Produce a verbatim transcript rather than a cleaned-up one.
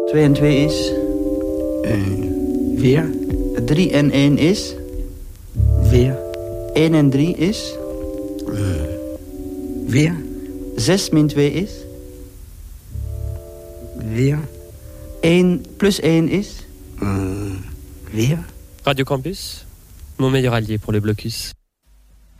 twee en twee is? Uh, weer. drie en één is? Weer. één en drie is? Uh, weer. zes min twee is? Weer. één plus één is? Uh, weer. Radio Campus, mon meilleur allié pour le blocus.